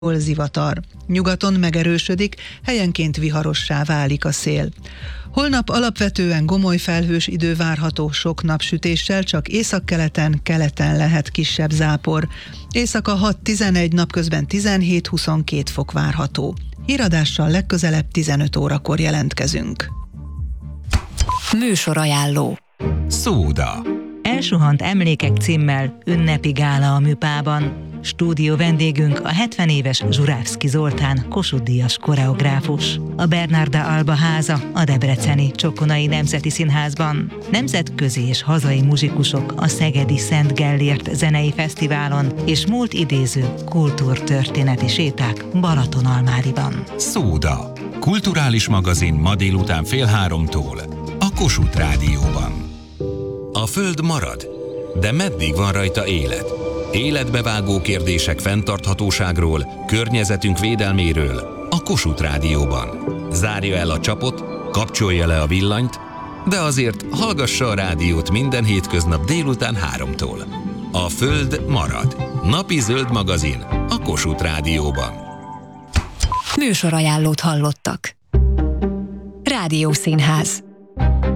zivatar. Nyugaton megerősödik, helyenként viharossá válik a szél. Holnap alapvetően gomoly felhős idő várható, sok napsütéssel, csak északkeleten, keleten lehet kisebb zápor. Éjszaka 6-11, napközben 17-22 fok várható. Híradással legközelebb 15 órakor jelentkezünk. Műsorajánló. Szóda. Elsuhant emlékek címmel ünnepi gála a Műpában. Stúdió vendégünk a 70 éves Zsurávszky Zoltán Kossuth-díjas koreográfus. A Bernarda Alba háza a debreceni Csokonai Nemzeti Színházban. Nemzetközi és hazai muzsikusok a szegedi Szent Gellért zenei fesztiválon és múlt idéző kultúrtörténeti séták Balatonalmáriban. Szóda. Kulturális magazin ma délután 14:30 a Kossuth Rádióban. A Föld marad, de meddig van rajta élet? Életbevágó kérdések fenntarthatóságról, környezetünk védelméről a Kossuth Rádióban. Zárja el a csapot, kapcsolja le a villanyt, de azért hallgassa a rádiót minden hétköznap délután 3-tól. A Föld marad. Napi zöld magazin a Kossuth Rádióban. Műsorajánlót hallottak. Rádiószínház.